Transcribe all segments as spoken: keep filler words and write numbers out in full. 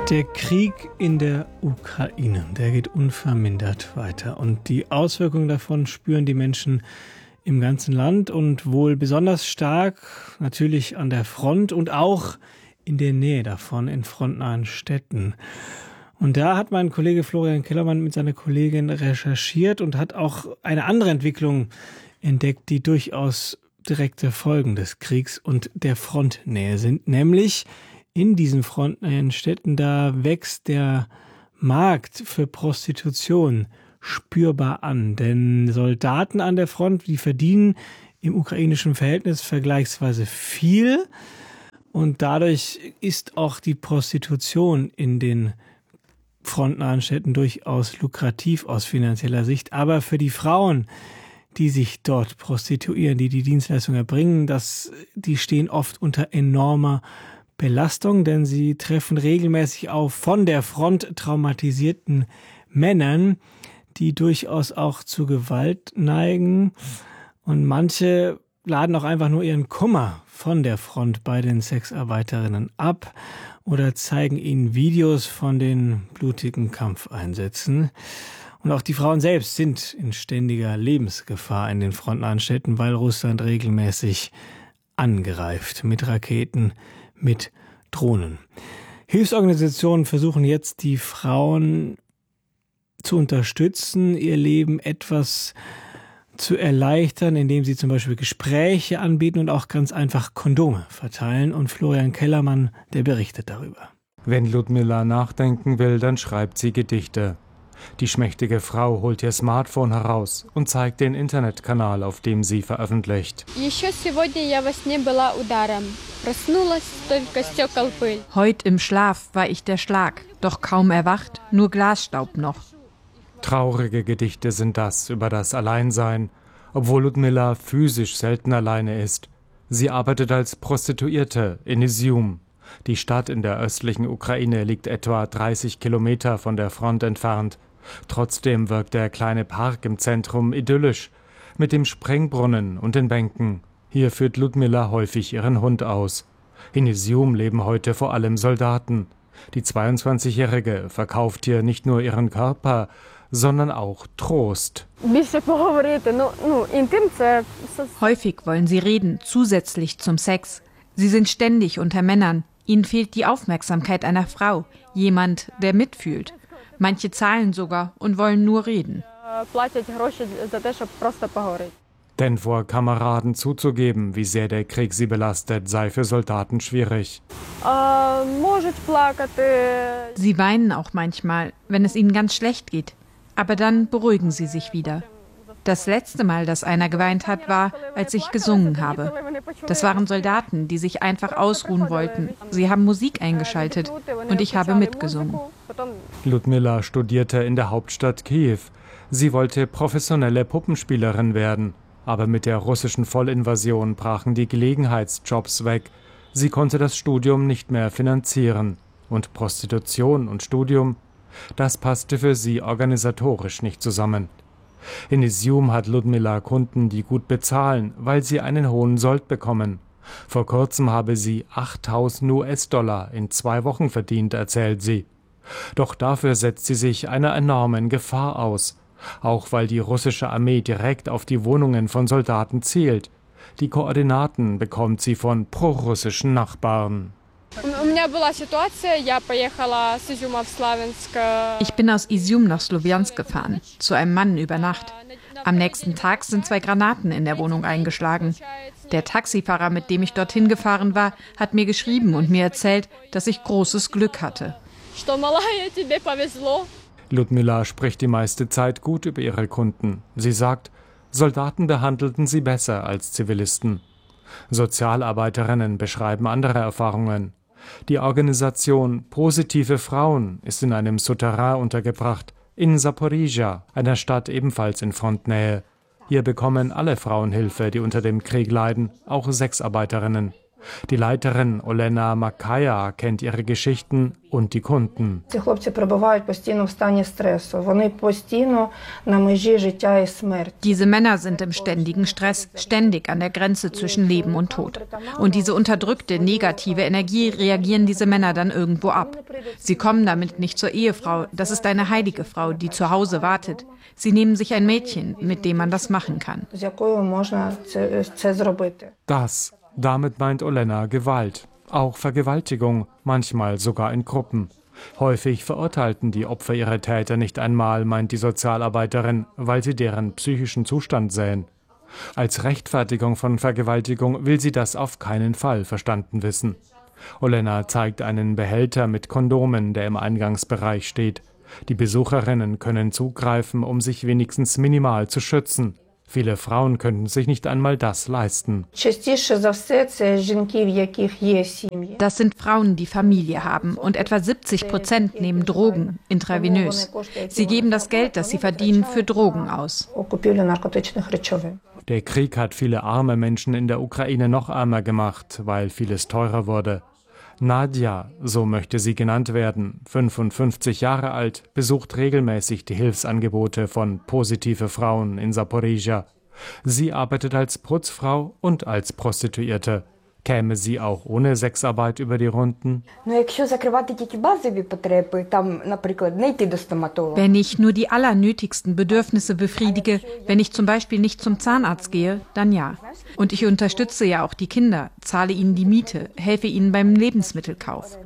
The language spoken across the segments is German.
Der Krieg in der Ukraine, der geht unvermindert weiter. Und die Auswirkungen davon spüren die Menschen im ganzen Land und wohl besonders stark natürlich an der Front und auch in der Nähe davon, in frontnahen Städten. Und da hat mein Kollege Florian Kellermann mit seiner Kollegin recherchiert und hat auch eine andere Entwicklung entdeckt, die durchaus direkte Folgen des Kriegs und der Frontnähe sind, nämlich in diesen frontnahen Städten, da wächst der Markt für Prostitution spürbar an. Denn Soldaten an der Front, die verdienen im ukrainischen Verhältnis vergleichsweise viel. Und dadurch ist auch die Prostitution in den frontnahen Städten durchaus lukrativ aus finanzieller Sicht. Aber für die Frauen, die sich dort prostituieren, die die Dienstleistung erbringen, das, die stehen oft unter enormer Belastung, denn sie treffen regelmäßig auf von der Front traumatisierten Männern, die durchaus auch zu Gewalt neigen. Und manche laden auch einfach nur ihren Kummer von der Front bei den Sexarbeiterinnen ab oder zeigen ihnen Videos von den blutigen Kampfeinsätzen. Und auch die Frauen selbst sind in ständiger Lebensgefahr in den frontnahen Städten, weil Russland regelmäßig angreift mit Raketen, mit Drohnen. Hilfsorganisationen versuchen jetzt, die Frauen zu unterstützen, ihr Leben etwas zu erleichtern, indem sie zum Beispiel Gespräche anbieten und auch ganz einfach Kondome verteilen. Und Florian Kellermann, der berichtet darüber. Wenn Ludmila nachdenken will, dann schreibt sie Gedichte. Die schmächtige Frau holt ihr Smartphone heraus und zeigt den Internetkanal, auf dem sie veröffentlicht. Heut im Schlaf war ich der Schlag, doch kaum erwacht, nur Glasstaub noch. Traurige Gedichte sind das über das Alleinsein, obwohl Ludmila physisch selten alleine ist. Sie arbeitet als Prostituierte in Izium. Die Stadt in der östlichen Ukraine liegt etwa dreißig Kilometer von der Front entfernt. Trotzdem wirkt der kleine Park im Zentrum idyllisch, mit dem Springbrunnen und den Bänken. Hier führt Ludmila häufig ihren Hund aus. In Izium leben heute vor allem Soldaten. Die zweiundzwanzigjährige verkauft hier nicht nur ihren Körper, sondern auch Trost. Häufig wollen sie reden, zusätzlich zum Sex. Sie sind ständig unter Männern. Ihnen fehlt die Aufmerksamkeit einer Frau, jemand, der mitfühlt. Manche zahlen sogar und wollen nur reden. Denn vor Kameraden zuzugeben, wie sehr der Krieg sie belastet, sei für Soldaten schwierig. Sie weinen auch manchmal, wenn es ihnen ganz schlecht geht. Aber dann beruhigen sie sich wieder. Das letzte Mal, dass einer geweint hat, war, als ich gesungen habe. Das waren Soldaten, die sich einfach ausruhen wollten. Sie haben Musik eingeschaltet und ich habe mitgesungen. Ludmila studierte in der Hauptstadt Kiew. Sie wollte professionelle Puppenspielerin werden. Aber mit der russischen Vollinvasion brachen die Gelegenheitsjobs weg. Sie konnte das Studium nicht mehr finanzieren. Und Prostitution und Studium, das passte für sie organisatorisch nicht zusammen. In Izium hat Ludmila Kunden, die gut bezahlen, weil sie einen hohen Sold bekommen. Vor kurzem habe sie achttausend US-Dollar in zwei Wochen verdient, erzählt sie. Doch dafür setzt sie sich einer enormen Gefahr aus. Auch weil die russische Armee direkt auf die Wohnungen von Soldaten zielt. Die Koordinaten bekommt sie von prorussischen Nachbarn. Ich bin aus Izium nach Slowiansk gefahren, zu einem Mann über Nacht. Am nächsten Tag sind zwei Granaten in der Wohnung eingeschlagen. Der Taxifahrer, mit dem ich dorthin gefahren war, hat mir geschrieben und mir erzählt, dass ich großes Glück hatte. Ludmila spricht die meiste Zeit gut über ihre Kunden. Sie sagt, Soldaten behandelten sie besser als Zivilisten. Sozialarbeiterinnen beschreiben andere Erfahrungen. Die Organisation Positive Frauen ist in einem Souterrain untergebracht, in Saporizhia, einer Stadt ebenfalls in Frontnähe. Hier bekommen alle Frauen Hilfe, die unter dem Krieg leiden, auch Sexarbeiterinnen. Die Leiterin Olena Makaya kennt ihre Geschichten und die Kunden. Diese Männer sind im ständigen Stress, ständig an der Grenze zwischen Leben und Tod. Und diese unterdrückte, negative Energie reagieren diese Männer dann irgendwo ab. Sie kommen damit nicht zur Ehefrau, das ist eine heilige Frau, die zu Hause wartet. Sie nehmen sich ein Mädchen, mit dem man das machen kann. Das, damit meint Olena Gewalt, auch Vergewaltigung, manchmal sogar in Gruppen. Häufig verurteilten die Opfer ihre Täter nicht einmal, meint die Sozialarbeiterin, weil sie deren psychischen Zustand sähen. Als Rechtfertigung von Vergewaltigung will sie das auf keinen Fall verstanden wissen. Olena zeigt einen Behälter mit Kondomen, der im Eingangsbereich steht. Die Besucherinnen können zugreifen, um sich wenigstens minimal zu schützen. Viele Frauen könnten sich nicht einmal das leisten. Das sind Frauen, die Familie haben, und etwa siebzig Prozent nehmen Drogen, intravenös. Sie geben das Geld, das sie verdienen, für Drogen aus. Der Krieg hat viele arme Menschen in der Ukraine noch ärmer gemacht, weil vieles teurer wurde. Nadja, so möchte sie genannt werden, fünfundfünfzig Jahre alt, besucht regelmäßig die Hilfsangebote von Positive Frauen in Saporizhia. Sie arbeitet als Putzfrau und als Prostituierte. Käme sie auch ohne Sexarbeit über die Runden? Wenn ich nur die allernötigsten Bedürfnisse befriedige, wenn ich zum Beispiel nicht zum Zahnarzt gehe, dann ja. Und ich unterstütze ja auch die Kinder, zahle ihnen die Miete, helfe ihnen beim Lebensmittelkauf.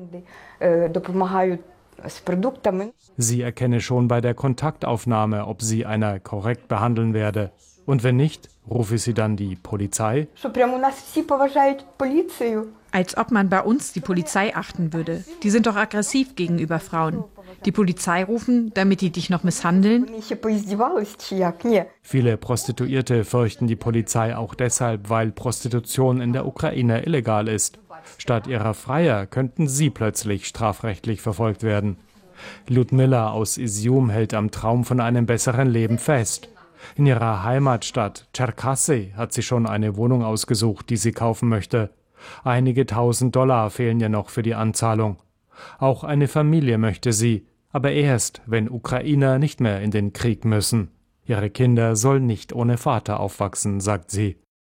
Sie erkenne schon bei der Kontaktaufnahme, ob sie einer korrekt behandeln werde. Und wenn nicht, rufe sie dann die Polizei? Als ob man bei uns die Polizei achten würde. Die sind doch aggressiv gegenüber Frauen. Die Polizei rufen, damit die dich noch misshandeln? Viele Prostituierte fürchten die Polizei auch deshalb, weil Prostitution in der Ukraine illegal ist. Statt ihrer Freier könnten sie plötzlich strafrechtlich verfolgt werden. Ludmilla aus Izium hält am Traum von einem besseren Leben fest. In ihrer Heimatstadt Cherkassy hat sie schon eine Wohnung ausgesucht, die sie kaufen möchte. Einige tausend Dollar fehlen ihr noch für die Anzahlung. Auch eine Familie möchte sie, aber erst, wenn Ukrainer nicht mehr in den Krieg müssen. Ihre Kinder sollen nicht ohne Vater aufwachsen, sagt sie.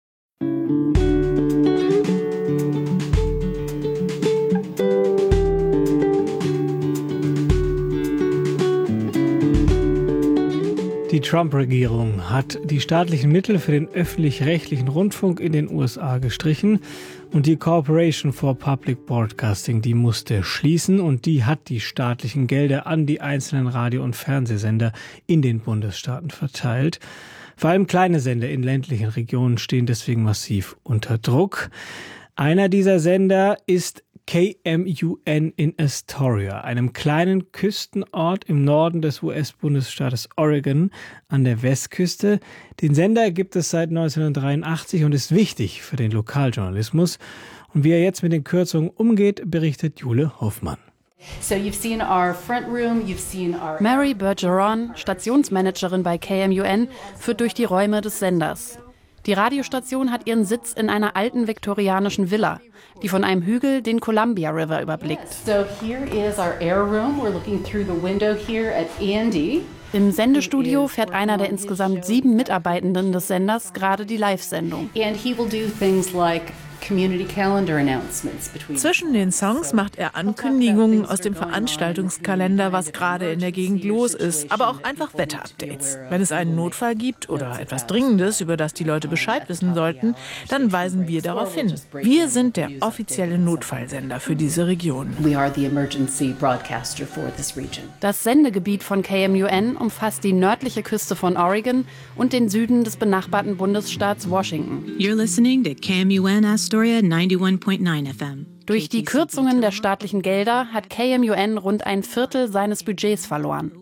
Die Trump-Regierung hat die staatlichen Mittel für den öffentlich-rechtlichen Rundfunk in den U S A gestrichen und die Corporation for Public Broadcasting, die musste schließen und die hat die staatlichen Gelder an die einzelnen Radio- und Fernsehsender in den Bundesstaaten verteilt. Vor allem kleine Sender in ländlichen Regionen stehen deswegen massiv unter Druck. Einer dieser Sender ist K M U N in Astoria, einem kleinen Küstenort im Norden des U S-Bundesstaates Oregon an der Westküste. Den Sender gibt es seit neunzehnhundertdreiundachtzig und ist wichtig für den Lokaljournalismus. Und wie er jetzt mit den Kürzungen umgeht, berichtet Jule Hoffmann. So you've seen our front room, you've seen our Mary Bergeron, Stationsmanagerin bei K M U N, führt durch die Räume des Senders. Die Radiostation hat ihren Sitz in einer alten viktorianischen Villa, die von einem Hügel den Columbia River überblickt. So here is our air room. We're looking through the window here at Andy. Im Sendestudio fährt einer der insgesamt sieben Mitarbeitenden des Senders gerade die Live-Sendung. And he will do things like community calendar announcements between. Zwischen den Songs macht er Ankündigungen aus dem Veranstaltungskalender, was gerade in der Gegend los ist, aber auch einfach Wetterupdates. Wenn es einen Notfall gibt oder etwas Dringendes, über das die Leute Bescheid wissen sollten, dann weisen wir darauf hin. Wir sind der offizielle Notfallsender für diese Region. We are the emergency broadcaster for this region. Das Sendegebiet von K M U N umfasst die nördliche Küste von Oregon und den Süden des benachbarten Bundesstaats Washington. You're listening to K M U N Astoria neunundneunzig Komma neun F M. Durch die Kürzungen der staatlichen Gelder hat K M U N rund ein Viertel seines Budgets verloren.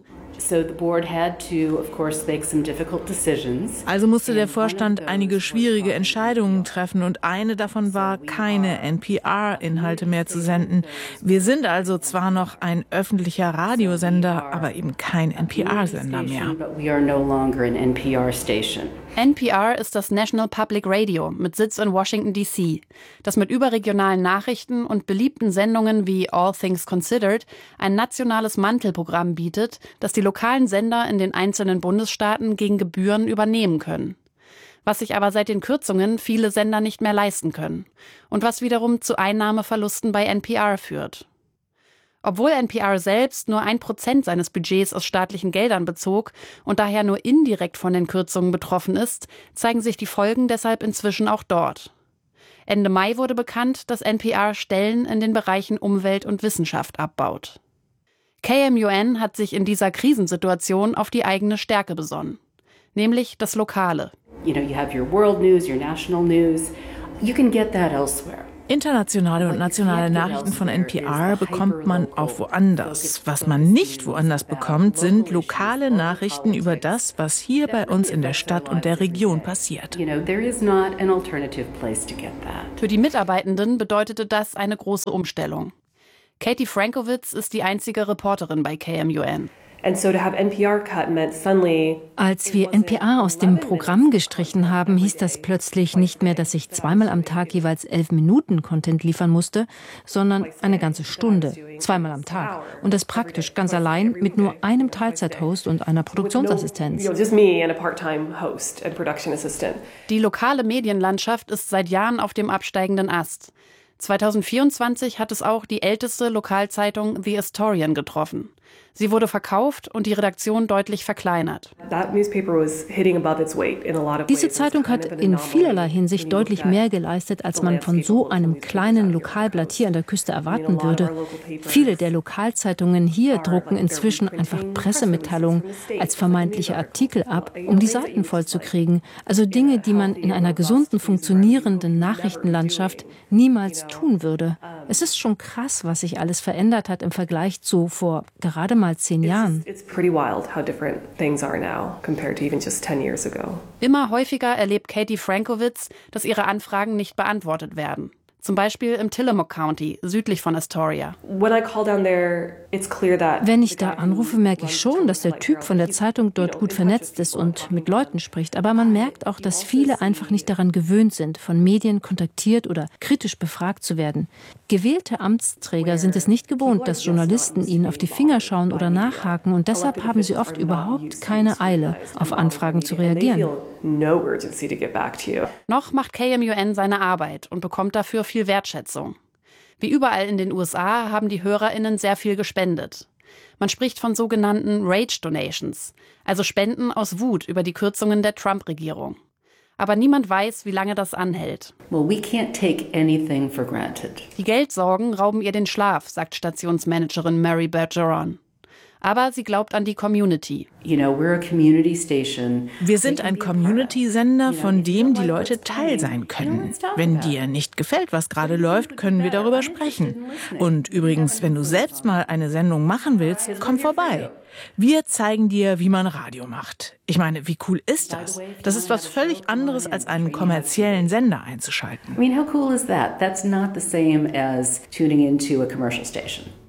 Also musste der Vorstand einige schwierige Entscheidungen treffen und eine davon war, keine N P R-Inhalte mehr zu senden. Wir sind also zwar noch ein öffentlicher Radiosender, aber eben kein N P R-Sender mehr. N P R ist das National Public Radio mit Sitz in Washington D C, das mit überregionalen Nachrichten und beliebten Sendungen wie All Things Considered ein nationales Mantelprogramm bietet, das die lokalen Sender in den einzelnen Bundesstaaten gegen Gebühren übernehmen können. Was sich aber seit den Kürzungen viele Sender nicht mehr leisten können und was wiederum zu Einnahmeverlusten bei N P R führt. Obwohl N P R selbst nur ein Prozent seines Budgets aus staatlichen Geldern bezog und daher nur indirekt von den Kürzungen betroffen ist, zeigen sich die Folgen deshalb inzwischen auch dort. Ende Mai wurde bekannt, dass N P R Stellen in den Bereichen Umwelt und Wissenschaft abbaut. K M U N hat sich in dieser Krisensituation auf die eigene Stärke besonnen, nämlich das Lokale. You know, you have your world news, your national news. You can get that elsewhere. Internationale und nationale Nachrichten von N P R bekommt man auch woanders. Was man nicht woanders bekommt, sind lokale Nachrichten über das, was hier bei uns in der Stadt und der Region passiert. Für die Mitarbeitenden bedeutete das eine große Umstellung. Katie Frankowitz ist die einzige Reporterin bei K M U N. Als wir N P R aus dem Programm gestrichen haben, hieß das plötzlich nicht mehr, dass ich zweimal am Tag jeweils elf Minuten Content liefern musste, sondern eine ganze Stunde, zweimal am Tag. Und das praktisch ganz allein mit nur einem Teilzeit-Host und einer Produktionsassistenz. Die lokale Medienlandschaft ist seit Jahren auf dem absteigenden Ast. zwanzig vierundzwanzig hat es auch die älteste Lokalzeitung The Astorian getroffen. Sie wurde verkauft und die Redaktion deutlich verkleinert. Diese Zeitung hat in vielerlei Hinsicht deutlich mehr geleistet, als man von so einem kleinen Lokalblatt hier an der Küste erwarten würde. Viele der Lokalzeitungen hier drucken inzwischen einfach Pressemitteilungen als vermeintliche Artikel ab, um die Seiten vollzukriegen. Also Dinge, die man in einer gesunden, funktionierenden Nachrichtenlandschaft niemals tun würde. Es ist schon krass, was sich alles verändert hat im Vergleich zu vor gerade mal zehn Jahren. Immer häufiger erlebt Katie Frankowitz, dass ihre Anfragen nicht beantwortet werden. Zum Beispiel im Tillamook County, südlich von Astoria. Wenn ich da anrufe, merke ich schon, dass der Typ von der Zeitung dort gut vernetzt ist und mit Leuten spricht. Aber man merkt auch, dass viele einfach nicht daran gewöhnt sind, von Medien kontaktiert oder kritisch befragt zu werden. Gewählte Amtsträger sind es nicht gewohnt, dass Journalisten ihnen auf die Finger schauen oder nachhaken. Und deshalb haben sie oft überhaupt keine Eile, auf Anfragen zu reagieren. Noch macht K M U N seine Arbeit und bekommt dafür viel Wertschätzung. Wie überall in den U S A haben die HörerInnen sehr viel gespendet. Man spricht von sogenannten Rage Donations, also Spenden aus Wut über die Kürzungen der Trump-Regierung. Aber niemand weiß, wie lange das anhält. Well, we can't take anything for granted. Die Geldsorgen rauben ihr den Schlaf, sagt Stationsmanagerin Mary Bergeron. Aber sie glaubt an die Community. Wir sind ein Community-Sender, von dem die Leute Teil sein können. Wenn dir nicht gefällt, was gerade läuft, können wir darüber sprechen. Und übrigens, wenn du selbst mal eine Sendung machen willst, komm vorbei. Wir zeigen dir, wie man Radio macht. Ich meine, wie cool ist das? Das ist was völlig anderes, als einen kommerziellen Sender einzuschalten. I mean, how cool is that? That's not the same as tuning into a commercial station.